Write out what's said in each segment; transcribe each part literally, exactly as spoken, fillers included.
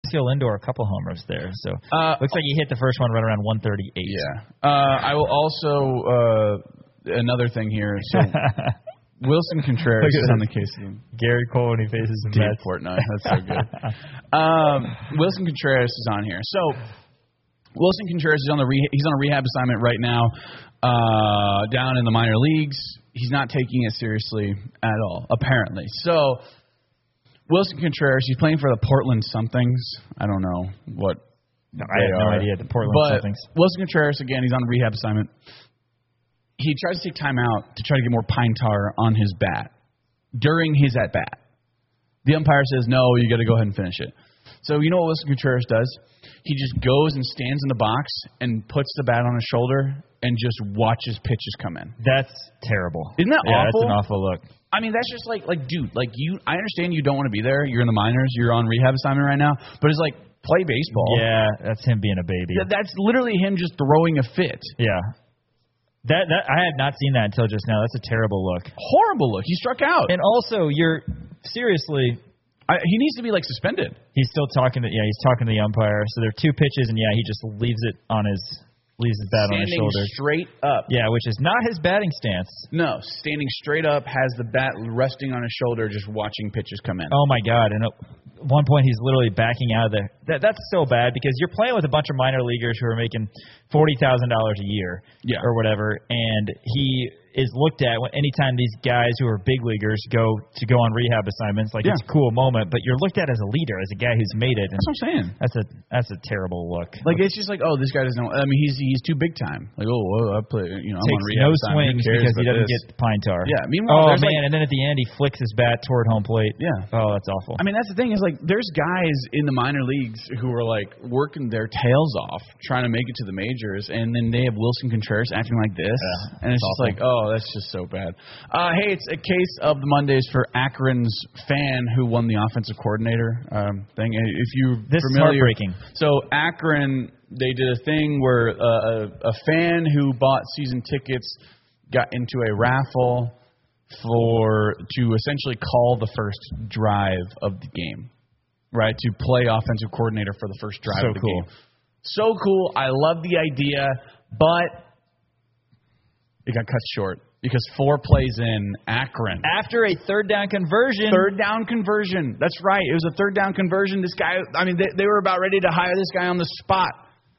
Hill Indoor, a couple homers there. So uh, looks like he hit the first one right around one thirty-eight. Yeah. Uh, I will also, uh, another thing here. So Wilson Contreras is on the case of him. Gary Cole when he faces him. Dave Portnoy. That's so good. um, Wilson Contreras is on here. So Wilson Contreras is on the re- he's on a rehab assignment right now uh, down in the minor leagues. He's not taking it seriously at all, apparently. So Wilson Contreras, he's playing for the Portland Somethings. I don't know what no, I have are. no idea. The Portland but Somethings. Wilson Contreras, again, he's on a rehab assignment. He tries to take time out to try to get more pine tar on his bat during his at-bat. The umpire says, no, you got to go ahead and finish it. So you know what Wilson Contreras does? He just goes and stands in the box and puts the bat on his shoulder and just watches pitches come in. That's terrible. Isn't that yeah, awful? That's an awful look. I mean, that's just like, like, dude, like you. I understand you don't want to be there. You're in the minors. You're on rehab assignment right now. But it's like, play baseball. Yeah, that's him being a baby. Th- that's literally him just throwing a fit. Yeah. That that I had not seen that until just now. That's a terrible look. Horrible look. He struck out. And also, you're seriously. I, he needs to be like suspended. He's still talking to yeah. He's talking to the umpire. So there are two pitches, and yeah, he just leaves it on his leaves his bat standing on his shoulder. Straight up. Yeah, which is not his batting stance. No, standing straight up, has the bat resting on his shoulder, just watching pitches come in. Oh my God! And at one point, he's literally backing out of the. That, that's so bad because you're playing with a bunch of minor leaguers who are making forty thousand dollars a year, yeah. or whatever, and he is looked at when anytime these guys who are big leaguers go to go on rehab assignments. Like yeah. It's a cool moment, but you're looked at as a leader, as a guy who's made it. And that's what I'm saying. That's a that's a terrible look. Like it's just like, oh, this guy doesn't know. I mean, he's he's too big time. Like, oh, well, I play. You know, I'm Takes on rehab no assignment. swings because he doesn't this? get pine tar. Yeah. Meanwhile, oh man, like, and then at the end he flicks his bat toward home plate. Yeah. Oh, that's awful. I mean, that's the thing is like, there's guys in the minor leagues who are like working their tails off trying to make it to the majors, and then they have Wilson Contreras acting like this, yeah, and it's just awful. like, oh, that's just so bad. Uh, hey, it's a case of the Mondays for Akron's fan who won the offensive coordinator um, thing. If you're this familiar, is heartbreaking. So Akron, they did a thing where uh, a, a fan who bought season tickets got into a raffle for to essentially call the first drive of the game, right? To play offensive coordinator for the first drive so of the cool. game. So cool. I love the idea, but it got cut short. Because four plays in, Akron. After a third down conversion. Third down conversion. That's right. It was a third down conversion. This guy, I mean, they, they were about ready to hire this guy on the spot.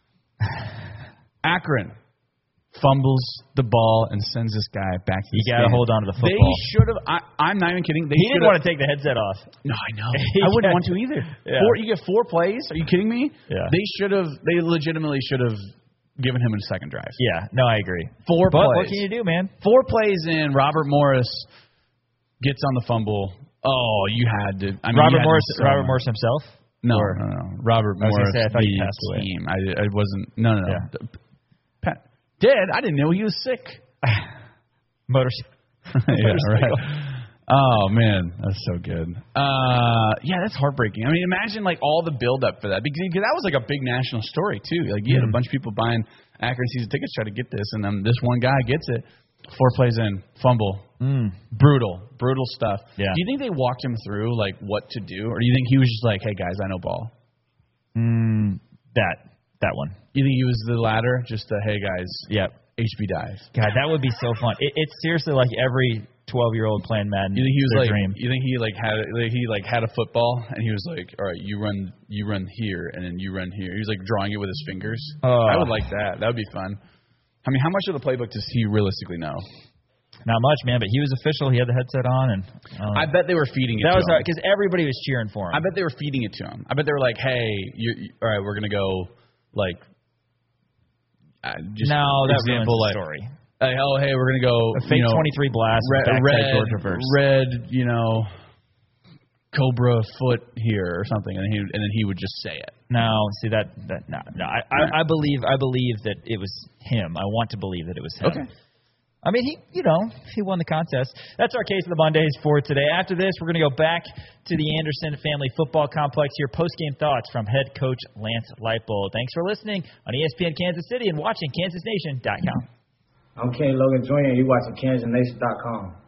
Akron fumbles the ball and sends this guy back to the You got to hold on to the football. They should have, I'm not even kidding. They he didn't want to take the headset off. No, I know. I wouldn't want to either. Yeah. Four, you get four plays? Are you kidding me? Yeah. They should have, they legitimately should have given him a second drive. Yeah, no, I agree. Four but plays. What can you do, man? Four plays in, Robert Morris gets on the fumble. Oh, you had to. I mean, Robert Morris. So Robert Morris himself. No, or, no, no. Robert I was Morris. Say, I thought the he passed away. team. I, I wasn't. No, no, no. Yeah. Pat, dead. I didn't know he was sick. Motorcycle. Yeah, right. Oh, man, that's so good. Uh, yeah, that's heartbreaking. I mean, imagine, like, all the build-up for that. Because, because that was, like, a big national story, too. Like, you mm. had a bunch of people buying Akron season tickets try to get this, and then this one guy gets it. Four plays in, fumble. Mm. Brutal. Brutal stuff. Yeah. Do you think they walked him through, like, what to do? Or do you think he was just like, hey, guys, I know ball? Mm, that. That one. You think he was the latter? Just the, hey, guys. Yep. H B dive. God, that would be so fun. It, it's seriously like every twelve-year-old playing Madden. You think he was like? Dream. You think he like had like, he like had a football and he was like, all right, you run, you run here, and then you run here. He was like drawing it with his fingers. Uh, I would like that. That would be fun. I mean, how much of the playbook does he realistically know? Not much, man. But he was official. He had the headset on, and um, I bet they were feeding it. That to was him. because everybody was cheering for him. I bet they were feeding it to him. I bet they were like, hey, you, you, all right, we're gonna go like. Uh, just no, that example, ruins like, the story. Like, oh, hey, we're gonna go. A fake you know, twenty-three blast, red, backside red, George reverse, red, you know, Cobra foot here or something, and he and then he would just say it. No, see that that no, no. I, I, I believe I believe that it was him. I want to believe that it was him. Okay. I mean, he, you know, he won the contest. That's our case of the Mondays for today. After this, we're going to go back to the Anderson Family Football Complex. Here, post-game thoughts from head coach Lance Leipold. Thanks for listening on E S P N Kansas City and watching Kansas Nation dot com. I'm Ken Logan Junior and you're watching Kansas Nation dot com.